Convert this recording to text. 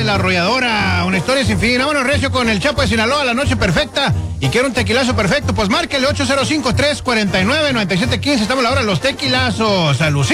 la arrolladora. Una historia sin fin. Vámonos recio con el Chapo de Sinaloa, la noche perfecta. Y quiero un tequilazo perfecto. Pues márquele 805-349-9715. Estamos a la hora de los tequilazos. Salud.